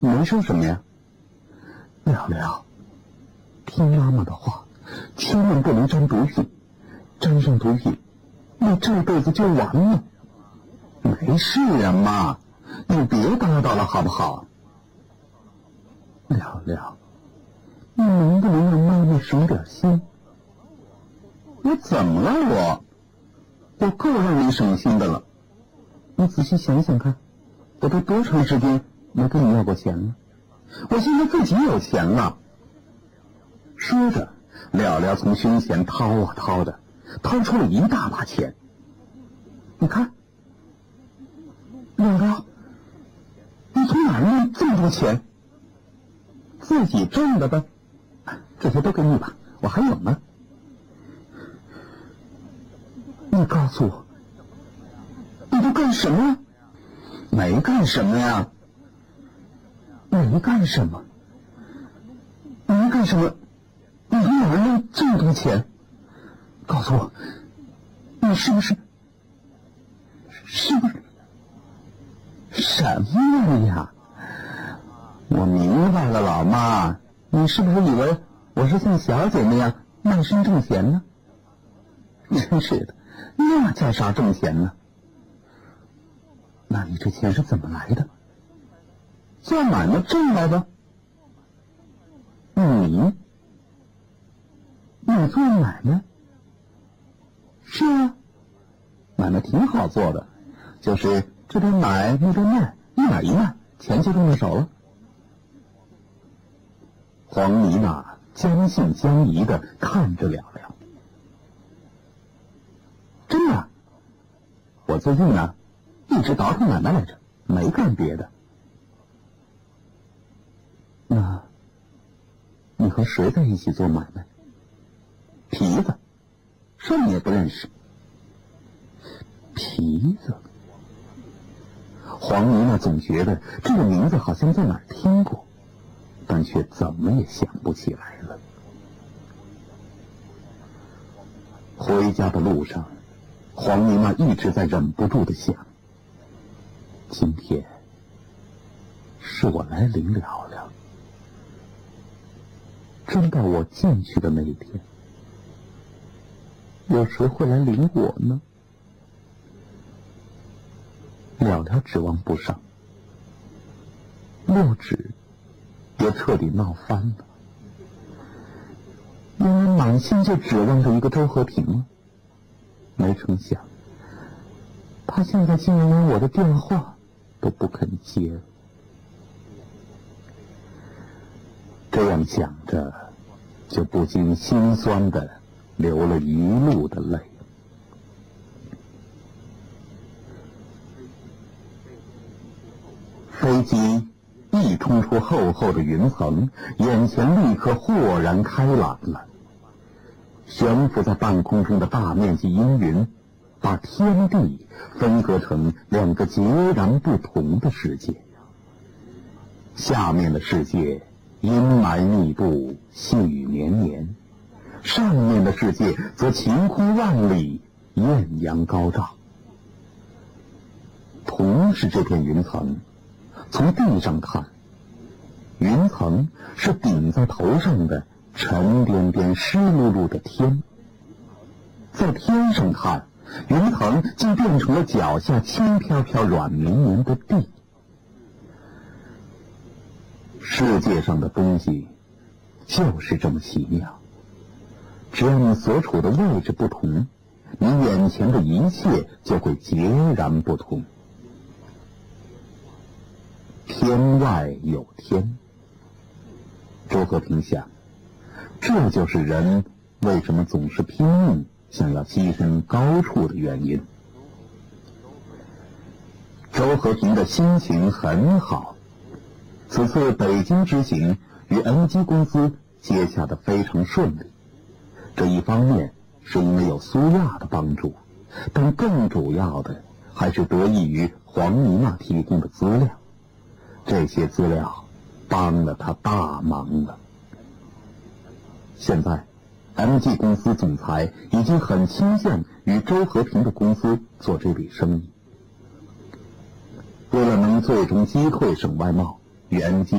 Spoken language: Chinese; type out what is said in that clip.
你没说什么呀？聊聊，听妈妈的话，千万不能沾毒品，沾上毒品，你这辈子就完了。没事啊，妈，你别叨叨了好不好？聊聊，你能不能让妈妈省点心？我怎么了我够让你省心的了。你仔细想想看，我都多长时间没跟你要过钱了？我现在自己有钱了。说着，了了从胸前掏啊掏的，掏出了一大把钱。你看，了了，你从哪儿弄这么多钱？自己挣的呗。这些都给你吧，我还有呢。你告诉我，你都干什么了？没干什么呀。没干什么？没干什么？你从哪儿弄这么多钱？告诉我，你是不是什么呀？我明白了，老妈，你是不是以为我是像小姐那样卖身挣钱呢？真是的，那叫啥挣钱呢？那你这钱是怎么来的？做买卖挣来的。你做买卖？是啊，买卖挺好做的，就是这边买那边卖，一买一卖，钱就挣到手了。黄妮娜将信将疑地看着了了。真的，我最近呢一直倒腾买卖来着，没干别的。那你和谁在一起做买卖？皮子，说你也不认识。皮子，黄妮娜总觉得这个名字好像在哪儿听过，但却怎么也想不起来了。回家的路上，黄妮娜一直在忍不住地想，今天是我来领了了，真到我进去的那一天，有谁会来领我呢？了了指望不上，六指也彻底闹翻了。原来满心就指望着一个周和平了，没成想他现在竟然连我的电话都不肯接了。这样想着，就不禁心酸地流了一路的泪。飞机一冲出厚厚的云层，眼前立刻豁然开朗了。悬浮在半空中的大面积阴云，把天地分割成两个截然不同的世界。下面的世界阴霾密布，细雨绵绵；上面的世界则晴空万里，艳阳高照。同是这片云层，从地上看，云层是顶在头上的沉甸甸湿漉漉的天；在天上看，云层竟变成了脚下轻飘飘软绵绵的地。世界上的东西就是这么奇妙，只要你所处的位置不同，你眼前的一切就会截然不同。天外有天，周和平想，这就是人为什么总是拼命想要跻身高处的原因。周和平的心情很好，此次北京之行与 MG 公司接洽得非常顺利。这一方面是因为有苏亚的帮助，但更主要的还是得益于黄妮娜提供的资料。这些资料帮了他大忙了。现在 MG 公司总裁已经很倾向与周和平的公司做这笔生意。为了能最终击退省外贸，与 MG